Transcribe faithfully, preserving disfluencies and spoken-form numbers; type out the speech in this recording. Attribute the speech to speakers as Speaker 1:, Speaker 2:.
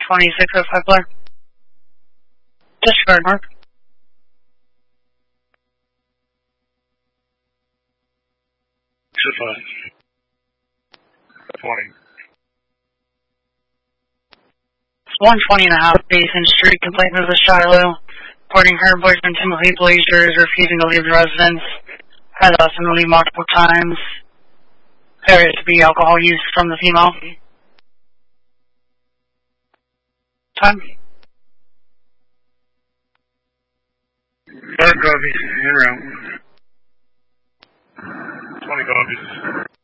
Speaker 1: twenty-six oh five Blair. Disregard mark.
Speaker 2: Five. twenty.
Speaker 1: one twenty and a half Basin Street, complaint Missus Shiloh. Reporting her boyfriend Timothy Blazer is refusing to leave the residence. Has asked him to leave multiple times. There is to be alcohol use from the female. Time.
Speaker 2: Dark copies, in route. twenty copies.